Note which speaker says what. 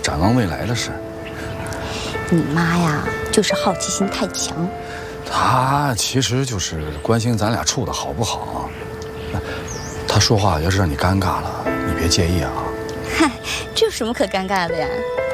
Speaker 1: 展望未来的事。
Speaker 2: 你妈呀，就是好奇心太强。
Speaker 1: 她其实就是关心咱俩处的好不好。她说话要是让你尴尬了，你别介意啊。
Speaker 2: 嗨，这有什么可尴尬的呀？